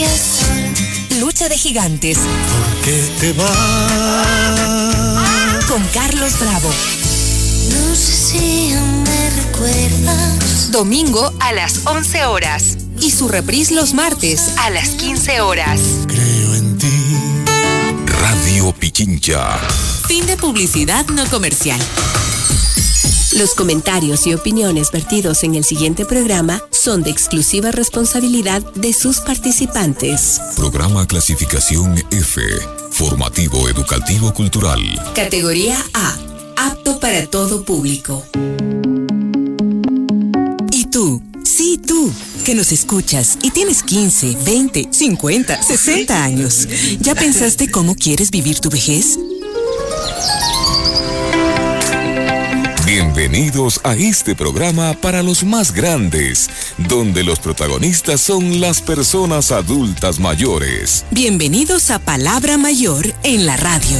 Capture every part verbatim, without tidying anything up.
Lucha de gigantes. ¿Por qué te vas? Con Carlos Bravo. No sé si aún me recuerdas. Domingo a las once horas. Y su reprise los martes a las quince horas. Creo en ti. Radio Pichincha. Fin de publicidad no comercial. Los comentarios y opiniones vertidos en el siguiente programa son de exclusiva responsabilidad de sus participantes. Programa clasificación F. Formativo Educativo Cultural. Categoría A. Apto para todo público. ¿Y tú? Sí, tú, que nos escuchas y tienes quince, veinte, cincuenta, sesenta años. ¿Ya pensaste cómo quieres vivir tu vejez? Bienvenidos a este programa para los más grandes, donde los protagonistas son las personas adultas mayores. Bienvenidos a Palabra Mayor en la radio.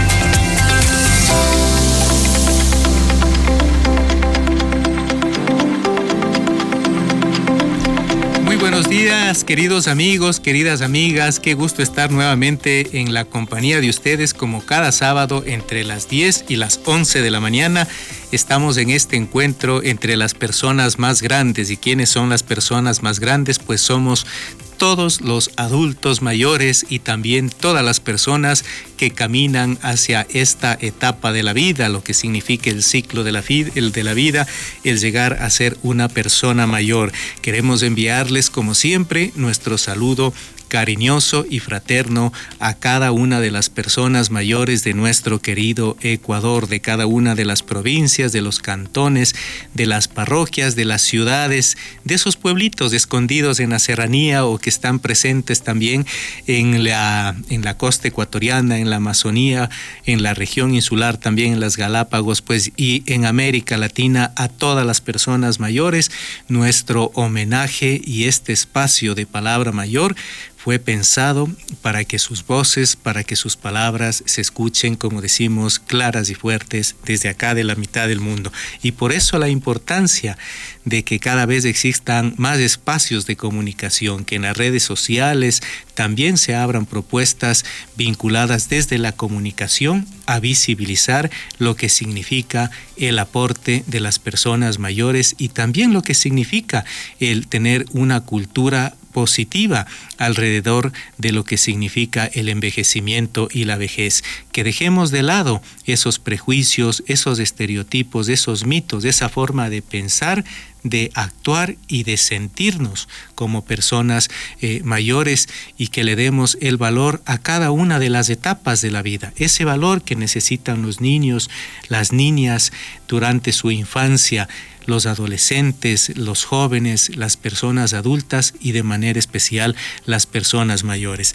Muy buenos días, queridos amigos, queridas amigas. Qué gusto estar nuevamente en la compañía de ustedes como cada sábado entre las diez y las once de la mañana. Estamos en este encuentro entre las personas más grandes. ¿Y quiénes son las personas más grandes? Pues somos todos los adultos mayores y también todas las personas que caminan hacia esta etapa de la vida, lo que significa el ciclo de la, el de la vida, el llegar a ser una persona mayor. Queremos enviarles, como siempre, nuestro saludo cariñoso y fraterno a cada una de las personas mayores de nuestro querido Ecuador, de cada una de las provincias, de los cantones, de las parroquias, de las ciudades, de esos pueblitos escondidos en la serranía o que están presentes también en la, en la costa ecuatoriana, en la Amazonía, en la región insular, también en las Galápagos, pues, y en América Latina, a todas las personas mayores. Nuestro homenaje y este espacio de Palabra Mayor fue pensado para que sus voces, para que sus palabras se escuchen, como decimos, claras y fuertes desde acá de la mitad del mundo. Y por eso la importancia de que cada vez existan más espacios de comunicación, que en las redes sociales también se abran propuestas vinculadas desde la comunicación a visibilizar lo que significa el aporte de las personas mayores y también lo que significa el tener una cultura positiva alrededor de lo que significa el envejecimiento y la vejez. Que dejemos de lado esos prejuicios, esos estereotipos, esos mitos, esa forma de pensar, de actuar y de sentirnos como personas eh, mayores, y que le demos el valor a cada una de las etapas de la vida, ese valor que necesitan los niños, las niñas durante su infancia, los adolescentes, los jóvenes, las personas adultas y de manera especial las personas mayores.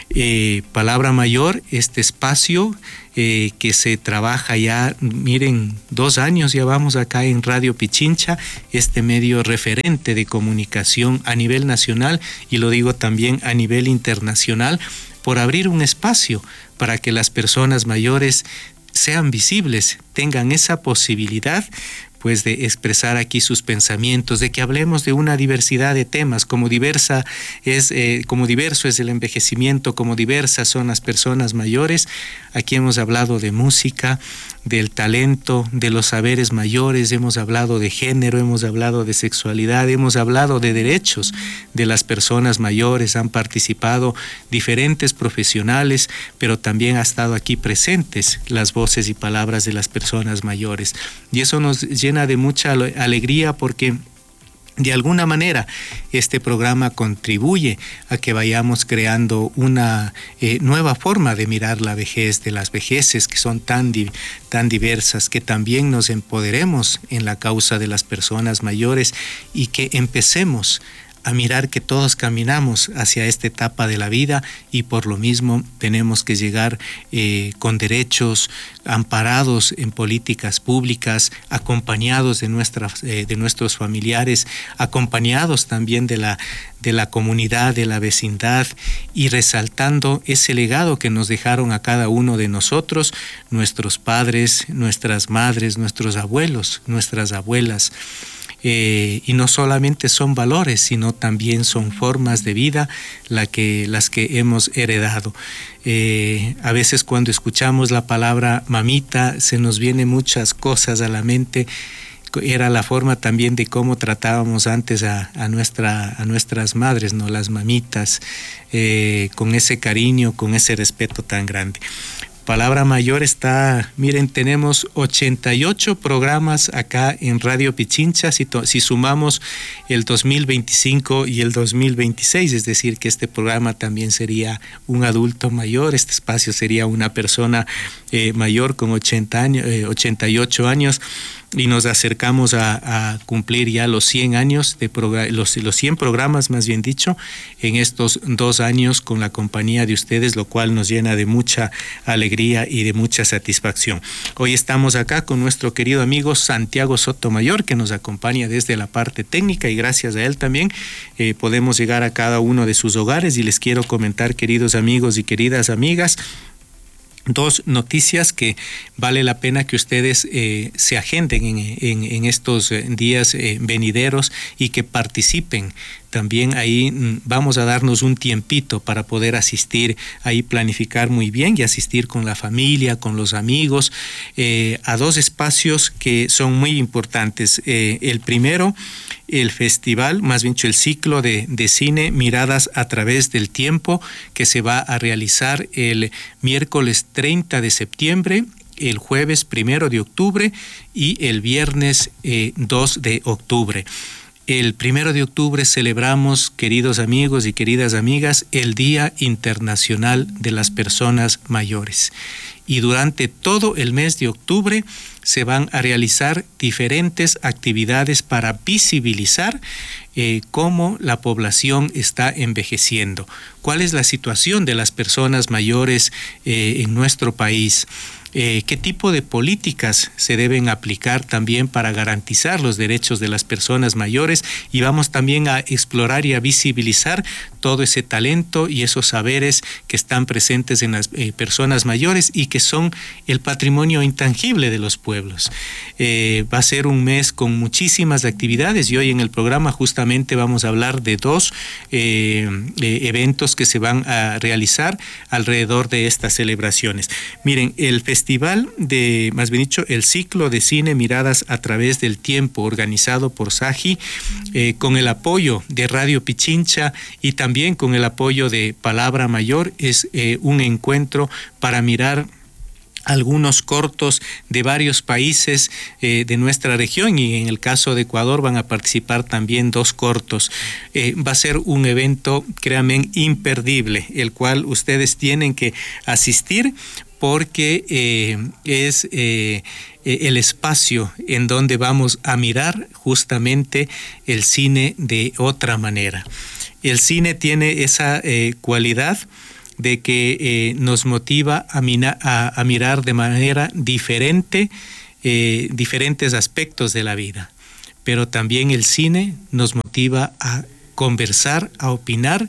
Eh, Palabra Mayor, este espacio eh, que se trabaja ya, miren, dos años ya vamos acá en Radio Pichincha, este medio referente de comunicación a nivel nacional y lo digo también a nivel internacional, por abrir un espacio para que las personas mayores sean visibles, tengan esa posibilidad pues de expresar aquí sus pensamientos, de que hablemos de una diversidad de temas, como diversa es, eh, como diverso es el envejecimiento, como diversas son las personas mayores. Aquí hemos hablado de música, del talento, de los saberes mayores, hemos hablado de género, hemos hablado de sexualidad, hemos hablado de derechos de las personas mayores, han participado diferentes profesionales, pero también ha estado aquí presentes las voces y palabras de las personas mayores. Y eso nos llena de mucha alegría porque de alguna manera este programa contribuye a que vayamos creando una eh, nueva forma de mirar la vejez, de las vejeces que son tan, di- tan diversas, que también nos empoderemos en la causa de las personas mayores y que empecemos a mirar que todos caminamos hacia esta etapa de la vida y por lo mismo tenemos que llegar eh, con derechos, amparados en políticas públicas, acompañados de, nuestras, eh, de nuestros familiares, acompañados también de la, de la comunidad, de la vecindad y resaltando ese legado que nos dejaron a cada uno de nosotros, nuestros padres, nuestras madres, nuestros abuelos, nuestras abuelas. eh, y no solamente son valores, sino también son formas de vida la que, las que hemos heredado. Eh, a veces cuando escuchamos la palabra mamita se nos vienen muchas cosas a la mente. Era la forma también de cómo tratábamos antes a, a, nuestra, a nuestras madres, ¿no? Las mamitas, eh, con ese cariño, con ese respeto tan grande. Palabra Mayor está, miren, tenemos ochenta y ocho programas acá en Radio Pichincha, si, to, si sumamos el dos mil veinticinco y el dos mil veintiséis, es decir, que este programa también sería un adulto mayor, este espacio sería una persona eh, mayor con ochenta años, eh, ochenta y ocho años, y nos acercamos a, a cumplir ya los cien años, de los, los cien programas más bien dicho, en estos dos años con la compañía de ustedes, lo cual nos llena de mucha alegría y de mucha satisfacción. Hoy estamos acá con nuestro querido amigo Santiago Sotomayor, que nos acompaña desde la parte técnica, y gracias a él también eh, podemos llegar a cada uno de sus hogares. Y les quiero comentar, queridos amigos y queridas amigas, dos noticias que vale la pena que ustedes eh, se agenden en, en, en estos días eh, venideros y que participen. También ahí vamos a darnos un tiempito para poder asistir, ahí planificar muy bien y asistir con la familia, con los amigos, eh, a dos espacios que son muy importantes. Eh, el primero, el festival, más bien dicho, el ciclo de, de cine Miradas a través del tiempo, que se va a realizar el miércoles treinta de septiembre, el jueves primero de octubre y el viernes eh, dos de octubre. El primero de octubre celebramos, queridos amigos y queridas amigas, el Día Internacional de las Personas Mayores. Y durante todo el mes de octubre se van a realizar diferentes actividades para visibilizar eh, cómo la población está envejeciendo, cuál es la situación de las personas mayores eh, en nuestro país. Eh, qué tipo de políticas se deben aplicar también para garantizar los derechos de las personas mayores, y vamos también a explorar y a visibilizar todo ese talento y esos saberes que están presentes en las eh, personas mayores y que son el patrimonio intangible de los pueblos. Eh, va a ser un mes con muchísimas actividades, y hoy en el programa justamente vamos a hablar de dos eh, eh, eventos que se van a realizar alrededor de estas celebraciones. Miren, el festival Festival de, más bien dicho, el ciclo de cine Miradas a través del tiempo, organizado por SAGI, eh, con el apoyo de Radio Pichincha y también con el apoyo de Palabra Mayor, es eh, un encuentro para mirar algunos cortos de varios países eh, de nuestra región, y en el caso de Ecuador van a participar también dos cortos. Eh, va a ser un evento, créanme, imperdible, el cual ustedes tienen que asistir, porque eh, es eh, el espacio en donde vamos a mirar justamente el cine de otra manera. El cine tiene esa eh, cualidad de que eh, nos motiva a, mina, a, a mirar de manera diferente eh, diferentes aspectos de la vida, pero también el cine nos motiva a conversar, a opinar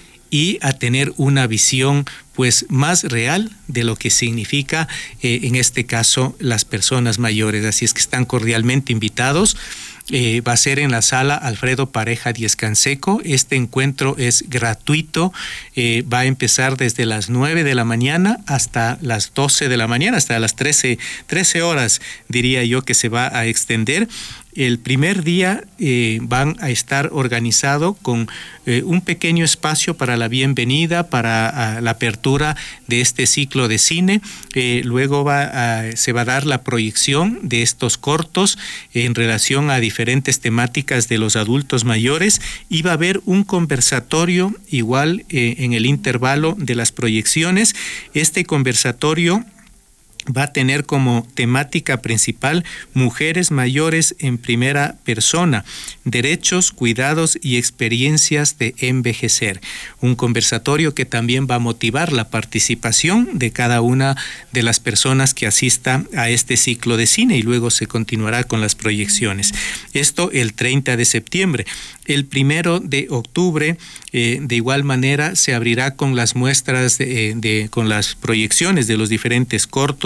y a tener una visión pues más real de lo que significa eh, en este caso las personas mayores. Así es que están cordialmente invitados. Eh, va a ser en la sala Alfredo Pareja Díez Canseco. Este encuentro es gratuito, eh, va a empezar desde las nueve de la mañana hasta las doce de la mañana, hasta las trece, trece horas diría yo que se va a extender. El primer día eh, van a estar organizado con eh, un pequeño espacio para la bienvenida, para a, la apertura de este ciclo de cine. Eh, luego va a, se va a dar la proyección de estos cortos en relación a diferentes temáticas de los adultos mayores, y va a haber un conversatorio igual eh, en el intervalo de las proyecciones. Este conversatorio va a tener como temática principal mujeres mayores en primera persona, derechos, cuidados y experiencias de envejecer. Un conversatorio que también va a motivar la participación de cada una de las personas que asista a este ciclo de cine, y luego se continuará con las proyecciones. Esto el treinta de septiembre. El primero de octubre, eh, de igual manera, se abrirá con las muestras, de, de, con las proyecciones de los diferentes cortos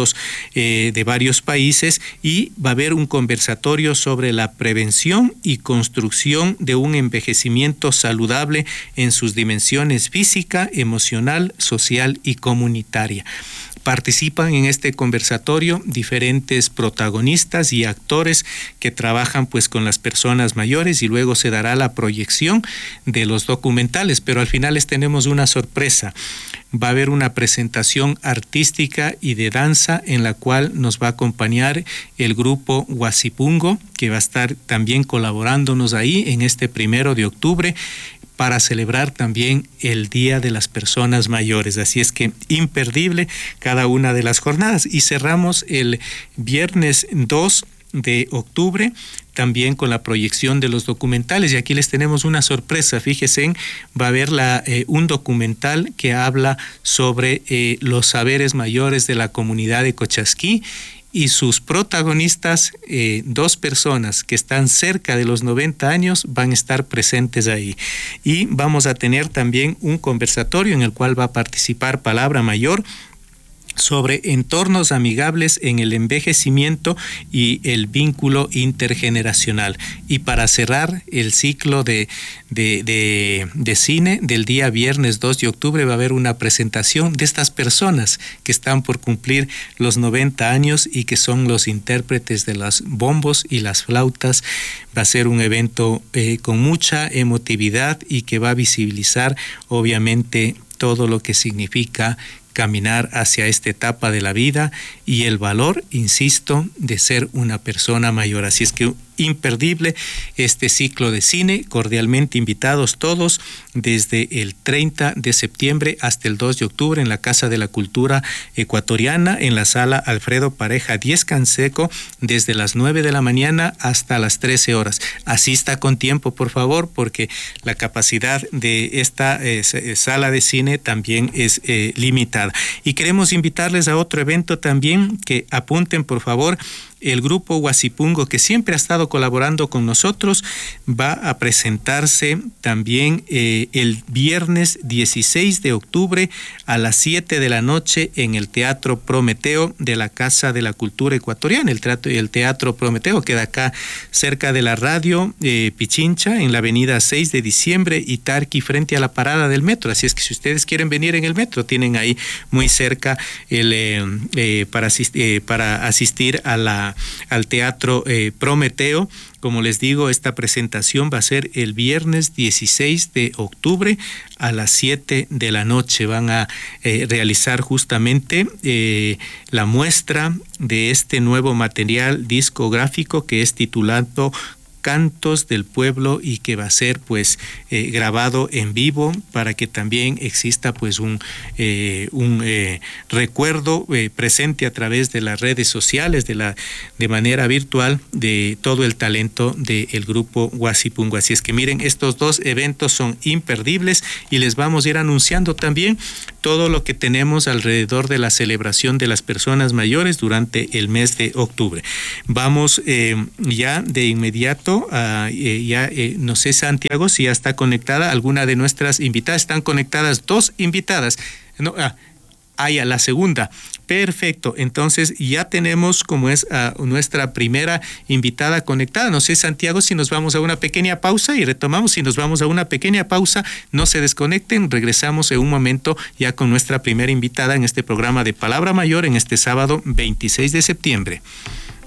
expertos eh, de varios países, y va a haber un conversatorio sobre la prevención y construcción de un envejecimiento saludable en sus dimensiones física, emocional, social y comunitaria. Participan en este conversatorio diferentes protagonistas y actores que trabajan pues con las personas mayores, y luego se dará la proyección de los documentales, pero al final les tenemos una sorpresa. Va a haber una presentación artística y de danza en la cual nos va a acompañar el grupo Huasipungo, que va a estar también colaborándonos ahí en este primero de octubre, para celebrar también el Día de las Personas Mayores. Así es que imperdible cada una de las jornadas. Y cerramos el viernes dos de octubre también con la proyección de los documentales, y aquí les tenemos una sorpresa. Fíjense, va a haber la, eh, un documental que habla sobre eh, los saberes mayores de la comunidad de Cochasquí, y sus protagonistas, eh, dos personas que están cerca de los noventa años, van a estar presentes ahí. Y vamos a tener también un conversatorio en el cual va a participar Palabra Mayor sobre entornos amigables en el envejecimiento y el vínculo intergeneracional. Y para cerrar el ciclo de, de, de, de cine del día viernes dos de octubre, va a haber una presentación de estas personas que están por cumplir los noventa años y que son los intérpretes de los bombos y las flautas. Va a ser un evento eh, con mucha emotividad y que va a visibilizar obviamente todo lo que significa caminar hacia esta etapa de la vida y el valor, insisto, de ser una persona mayor. Así es que imperdible este ciclo de cine, cordialmente invitados todos desde el treinta de septiembre hasta el dos de octubre en la Casa de la Cultura Ecuatoriana, en la sala Alfredo Pareja diez Canseco, desde las nueve de la mañana hasta las trece horas. Asista con tiempo, por favor, porque la capacidad de esta eh, sala de cine también es eh, limitada. Y queremos invitarles a otro evento también, que apunten, por favor. El grupo Huasipungo, que siempre ha estado colaborando con nosotros, va a presentarse también eh, el viernes dieciséis de octubre a las siete de la noche en el Teatro Prometeo de la Casa de la Cultura Ecuatoriana. El teatro, el teatro Prometeo queda acá cerca de la radio eh, Pichincha, en la avenida seis de diciembre y Tarqui, frente a la parada del metro. Así es que si ustedes quieren venir en el metro, tienen ahí muy cerca el, eh, eh, para, asist, eh, para asistir a la al Teatro eh, Prometeo. Como les digo, esta presentación va a ser el viernes dieciséis de octubre a las siete de la noche. Van a eh, realizar justamente eh, la muestra de este nuevo material discográfico que es titulado Cantos del Pueblo, y que va a ser pues eh, grabado en vivo para que también exista pues un, eh, un eh, recuerdo eh, presente a través de las redes sociales, de la de manera virtual, de todo el talento del grupo Huasipungo. Así es que miren, estos dos eventos son imperdibles y les vamos a ir anunciando también todo lo que tenemos alrededor de la celebración de las personas mayores durante el mes de octubre. Vamos eh, ya de inmediato Uh, eh, ya eh, no sé, Santiago, si ya está conectada alguna de nuestras invitadas. Están conectadas dos invitadas. No, ah, ah, ya, la segunda. Perfecto. Entonces ya tenemos como es uh, nuestra primera invitada conectada. No sé, Santiago, si nos vamos a una pequeña pausa y retomamos. Si nos vamos a una pequeña pausa, no se desconecten. Regresamos en un momento ya con nuestra primera invitada en este programa de Palabra Mayor en este sábado veintiséis de septiembre.